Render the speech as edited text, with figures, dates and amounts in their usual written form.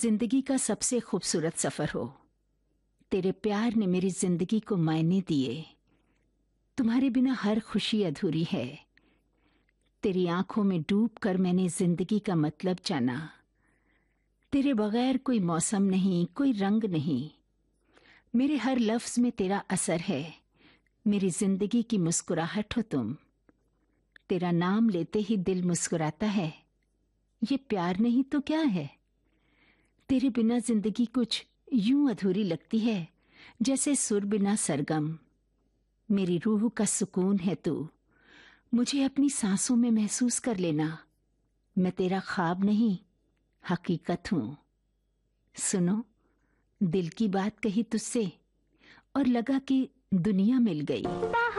जिंदगी का सबसे खूबसूरत सफर हो। तेरे प्यार ने मेरी जिंदगी को मायने दिए। तुम्हारे बिना हर खुशी अधूरी है। तेरी आंखों में डूब कर मैंने जिंदगी का मतलब जाना। तेरे बगैर कोई मौसम नहीं, कोई रंग नहीं। मेरे हर लफ्ज में तेरा असर है। मेरी जिंदगी की मुस्कुराहट हो तुम। तेरा नाम लेते ही दिल मुस्कुराता है। ये प्यार नहीं तो क्या है। तेरे बिना जिंदगी कुछ यूं अधूरी लगती है, जैसे सुर बिना सरगम। मेरी रूह का सुकून है तू। मुझे अपनी सांसों में महसूस कर लेना। मैं तेरा ख्वाब नहीं, हकीकत हूं। सुनो, दिल की बात कही तुझसे और लगा कि दुनिया मिल गई।